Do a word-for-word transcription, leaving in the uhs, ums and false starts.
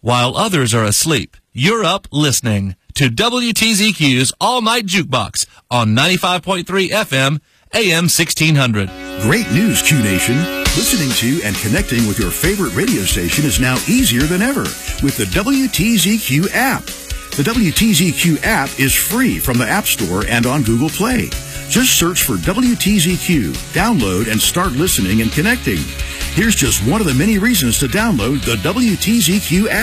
while others are asleep. You're up listening to W T Z Q's All Night Jukebox on ninety-five point three F M, A M sixteen hundred. Great news, Q Nation. Listening to and connecting with your favorite radio station is now easier than ever with the W T Z Q app. The W T Z Q app is free from the App Store and on Google Play. Just search for W T Z Q, download, and start listening and connecting. Here's just one of the many reasons to download the W T Z Q app.